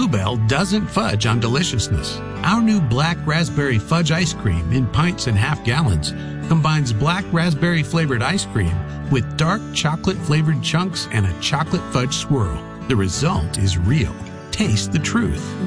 Bluebell doesn't fudge on deliciousness. Our new black raspberry fudge ice cream in pints and half gallons combines black raspberry flavored ice cream with dark chocolate flavored chunks and a chocolate fudge swirl. The result is real. Taste the truth.